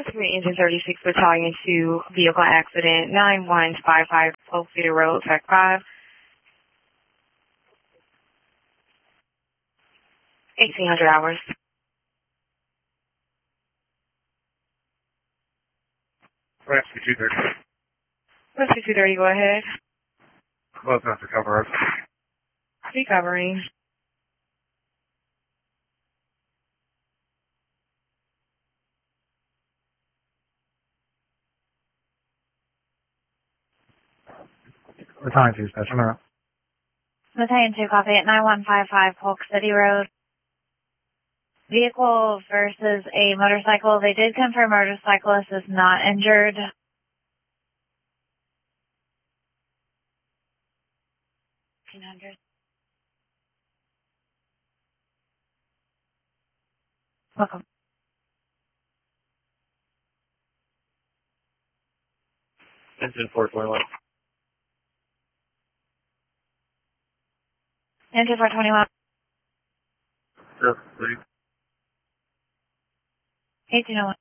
Engine 36 Battalion 2, vehicle accident, 9155 Polk City Road, track 5. 1800 hours. Rescue 230. Rescue 230, go ahead. Close enough to cover us. Recovering. Battalion 2, special minute. Battalion 2, copy at 9155 Polk City Road. Vehicle versus a motorcycle. They did confirm motorcyclist is not injured. Welcome. Engine 421. Engine 421. Yes, please. 1801.